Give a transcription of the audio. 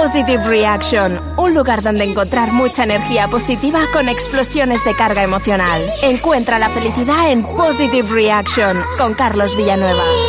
Positive Reaction, un lugar donde encontrar mucha energía positiva con explosiones de carga emocional. Encuentra la felicidad en Positive Reaction con Carlos Villanueva.